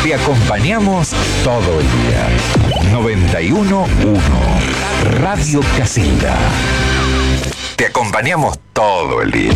Te acompañamos todo el día. 91.1 Radio Casilda. Te acompañamos todo el día.